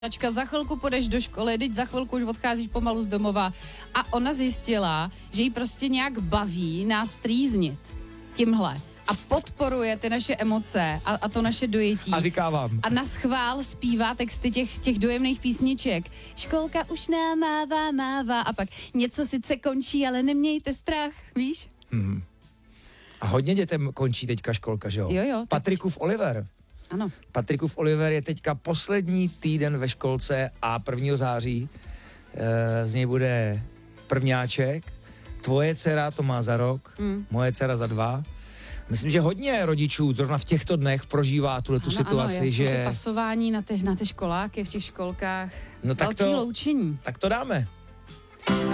Za chvilku půjdeš do školy, teď za chvilku už odcházíš pomalu z domova a ona zjistila, že jí prostě nějak baví nás trýznit tímhle a podporuje ty naše emoce a to naše dojetí. A říká vám. A na schvál zpívá texty těch dojemných písniček. Školka už nám mává a pak něco sice končí, ale nemějte strach, víš? A hodně dětem končí teďka školka, že jo? Jo. Patrikův Oliver. Ano. Patrikův Oliver je teďka poslední týden ve školce a 1. září z něj bude prvňáček. Tvoje dcera to má za rok, moje dcera za 2. Myslím, že hodně rodičů zrovna v těchto dnech prožívá tu situaci, ano, že... Ty pasování na ty školáky v těch školkách, No velký loučení. Tak to dáme.